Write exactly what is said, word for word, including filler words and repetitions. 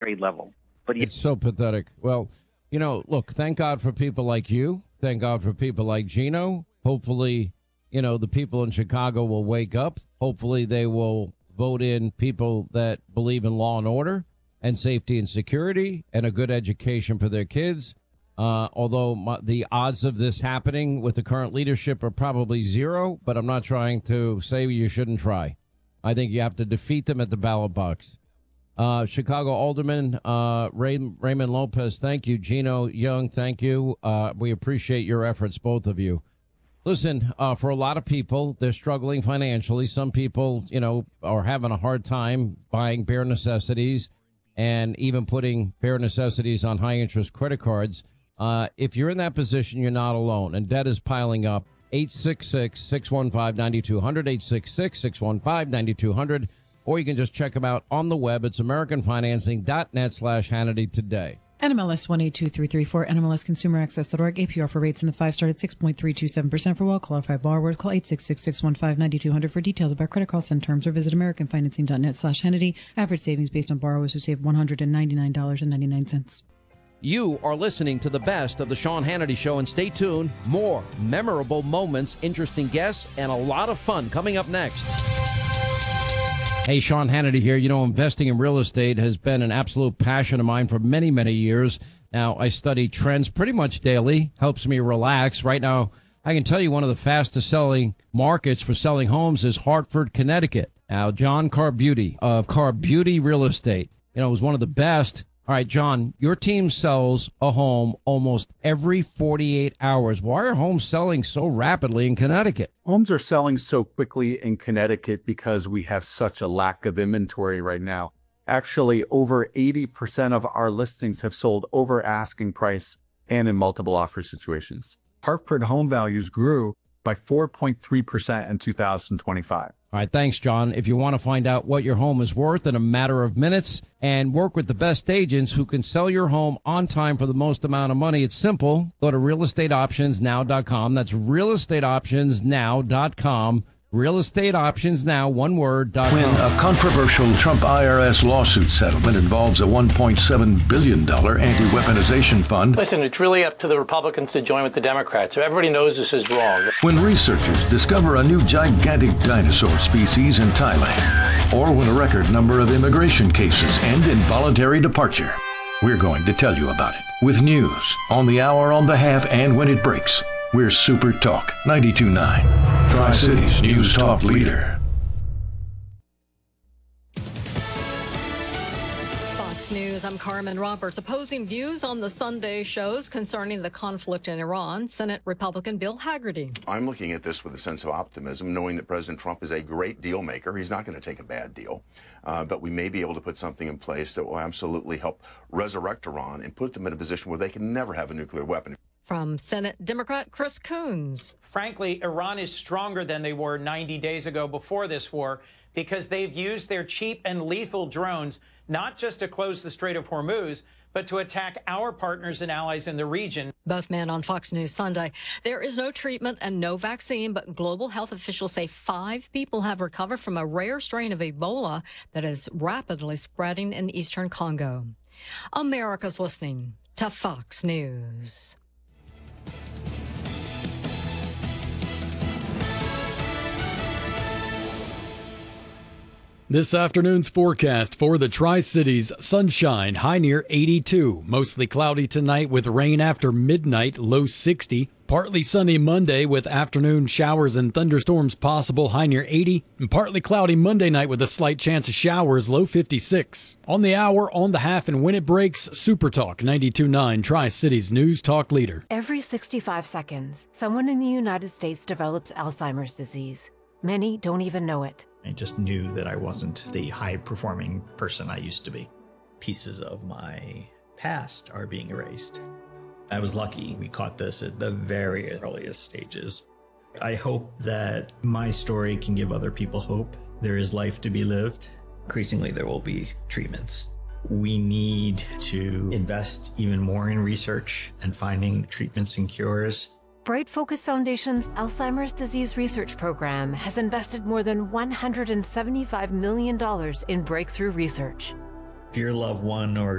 grade level. But It's so pathetic. Well, you know, look, thank God for people like you. Thank God for people like Gino. Hopefully, you know, the people in Chicago will wake up. Hopefully they will vote in people that believe in law and order and safety and security and a good education for their kids. Uh, although my, the odds of this happening with the current leadership are probably zero, but I'm not trying to say you shouldn't try. I think you have to defeat them at the ballot box. Uh, Chicago Alderman uh, Ray, Raymond Lopez, thank you. Gino Young, thank you. Uh, we appreciate your efforts, both of you. Listen, uh, for a lot of people, they're struggling financially. Some people, you know, are having a hard time buying bare necessities and even putting bare necessities on high-interest credit cards. Uh, if you're in that position, you're not alone, and debt is piling up. eight six six, six one five, nine two zero zero, eight six six, six one five, nine two zero zero, or you can just check them out on the web. It's americanfinancing.net slash Hannity today. N M L S one eight two three three four, N M L S consumer access dot org. A P R for rates in the five star at six point three two seven percent for well-qualified borrowers. Call eight six six, six one five, nine two zero zero for details about credit costs and terms, or visit americanfinancing.net slash Hannity. Average savings based on borrowers who save one hundred ninety-nine dollars and ninety-nine cents. You are listening to the best of the Sean Hannity Show, and stay tuned. More memorable moments, interesting guests, and a lot of fun coming up next. Hey, Sean Hannity here. You know, investing in real estate has been an absolute passion of mine for many, many years. Now, I study trends pretty much daily, helps me relax. Right now, I can tell you one of the fastest selling markets for selling homes is Hartford, Connecticut. Now, John Carbuti of Carbuti Real Estate, you know, was one of the best. All right, John, your team sells a home almost every forty-eight hours. Why are homes selling so rapidly in Connecticut? Homes are selling so quickly in Connecticut because we have such a lack of inventory right now. Actually, over eighty percent of our listings have sold over asking price and in multiple offer situations. Hartford home values grew by four point three percent in two thousand twenty-five. All right, thanks, John. If you want to find out what your home is worth in a matter of minutes and work with the best agents who can sell your home on time for the most amount of money, it's simple. Go to real estate options now dot com. That's real estate options now dot com. Real Estate Options Now, one word. Dot When com. a controversial Trump I R S lawsuit settlement involves a one point seven billion dollars anti-weaponization fund. Listen, it's really up to the Republicans to join with the Democrats. Everybody knows this is wrong. When researchers discover a new gigantic dinosaur species in Thailand. Or when a record number of immigration cases end in voluntary departure. We're going to tell you about it. With news, on the hour, on the half, and when it breaks. We're Super Talk ninety-two point nine. Tri-Cities News Talk Leader. Fox News, I'm Carmen Roberts. Opposing views on the Sunday shows concerning the conflict in Iran. Senate Republican Bill Hagerty. I'm looking at this with a sense of optimism, knowing that President Trump is a great deal maker. He's not going to take a bad deal. Uh, but we may be able to put something in place that will absolutely help resurrect Iran and put them in a position where they can never have a nuclear weapon. From Senate Democrat Chris Coons. Frankly, Iran is stronger than they were ninety days ago before this war because they've used their cheap and lethal drones not just to close the Strait of Hormuz, but to attack our partners and allies in the region. Both men on Fox News Sunday. There is no treatment and no vaccine, but global health officials say five people have recovered from a rare strain of Ebola that is rapidly spreading in eastern Congo. America's listening to Fox News. This afternoon's forecast for the Tri-Cities: sunshine, high near eighty-two. Mostly cloudy tonight with rain after midnight, low sixty. Partly sunny Monday with afternoon showers and thunderstorms possible, high near eighty. And partly cloudy Monday night with a slight chance of showers, low fifty-six. On the hour, on the half, and when it breaks, Super Talk ninety-two point nine, Tri-Cities News Talk Leader. Every sixty-five seconds, someone in the United States develops Alzheimer's disease. Many don't even know it. I just knew that I wasn't the high-performing person I used to be. Pieces of my past are being erased. I was lucky we caught this at the very earliest stages. I hope that my story can give other people hope. There is life to be lived. Increasingly, there will be treatments. We need to invest even more in research and finding treatments and cures. Bright Focus Foundation's Alzheimer's Disease Research Program has invested more than one hundred seventy-five million dollars in breakthrough research. If your loved one or